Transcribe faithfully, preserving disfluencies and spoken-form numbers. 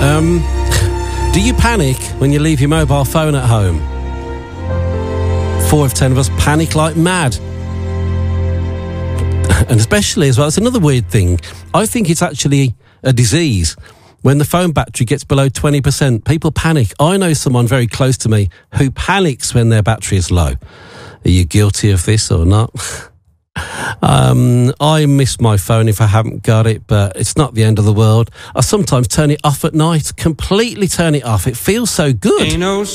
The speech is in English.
Um, do you panic when you leave your mobile phone at home? Four of ten of us panic like mad. And especially as well, it's another weird thing. I think it's actually a disease. When the phone battery gets below twenty percent, people panic. I know someone very close to me who panics when their battery is low. Are you guilty of this or not? um, I miss my phone if I haven't got it, but it's not the end of the world. I sometimes turn it off at night, completely turn it off. It feels so good.